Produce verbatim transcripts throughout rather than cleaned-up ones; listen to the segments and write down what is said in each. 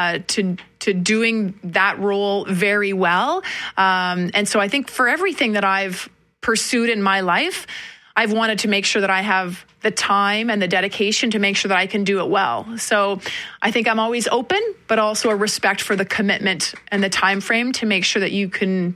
uh, to to doing that role very well. Um, and so I think for everything that I've pursued in my life, I've wanted to make sure that I have the time and the dedication to make sure that I can do it well. So I think I'm always open, but also a respect for the commitment and the time frame to make sure that you can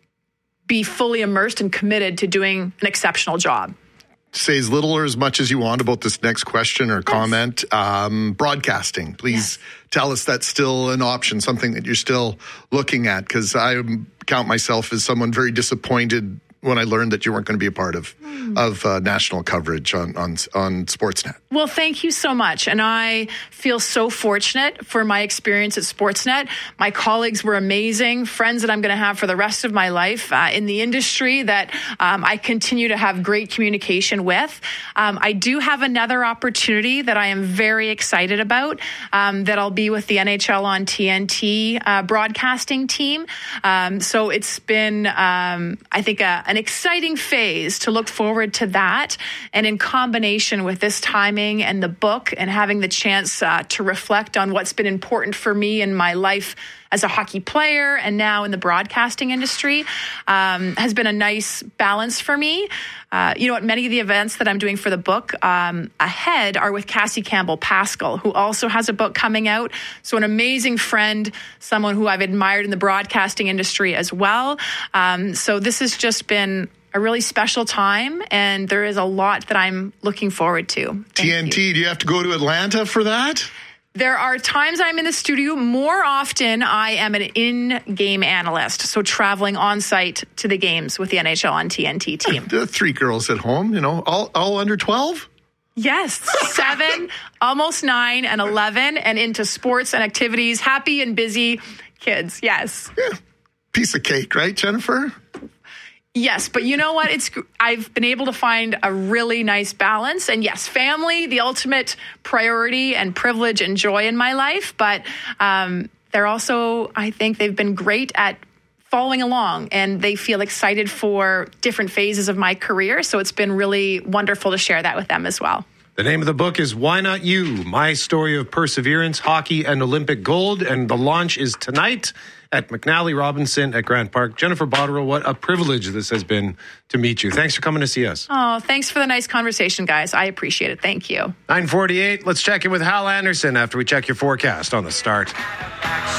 be fully immersed and committed to doing an exceptional job. Say as little or as much as you want about this next question or comment. Yes. Um, broadcasting, please yes. tell us that's still an option, something that you're still looking at, because I count myself as someone very disappointed when I learned that you weren't going to be a part of mm. of uh, national coverage on, on on Sportsnet. Well, thank you so much. And I feel so fortunate for my experience at Sportsnet. My colleagues were amazing, friends that I'm going to have for the rest of my life uh, in the industry that um, I continue to have great communication with. Um, I do have another opportunity that I am very excited about, um, that I'll be with the N H L on T N T uh, broadcasting team. Um, so it's been, um, I think, a, an exciting phase to look forward to that. And in combination with this timing and the book and having the chance uh, to reflect on what's been important for me in my life as a hockey player and now in the broadcasting industry um, has been a nice balance for me. Uh, you know what? Many of the events that I'm doing for the book um, ahead are with Cassie Campbell-Pascal, who also has a book coming out. So an amazing friend, someone who I've admired in the broadcasting industry as well. Um, so this has just been a really special time, and there is a lot that I'm looking forward to. Thank T N T, you. Do you have to go to Atlanta for that? There are times I'm in the studio. More often, I am an in-game analyst, so traveling on-site to the games with the N H L on T N T team. The three girls at home, you know, all, all under twelve? Yes, seven, almost nine, and eleven, and into sports and activities, happy and busy kids, yes. Yeah. Piece of cake, right, Jennifer? Yes, but you know what? It's I've been able to find a really nice balance. And yes, family, the ultimate priority and privilege and joy in my life. But um, they're also, I think they've been great at following along, and they feel excited for different phases of my career. So it's been really wonderful to share that with them as well. The name of the book is Why Not You? My Story of Perseverance, Hockey, and Olympic Gold. And the launch is tonight at McNally Robinson at Grant Park. Jennifer Botterill, what a privilege this has been to meet you. Thanks for coming to see us. Oh, thanks for the nice conversation, guys. I appreciate it. Thank you. nine forty-eight, let's check in with Hal Anderson after we check your forecast on The Start.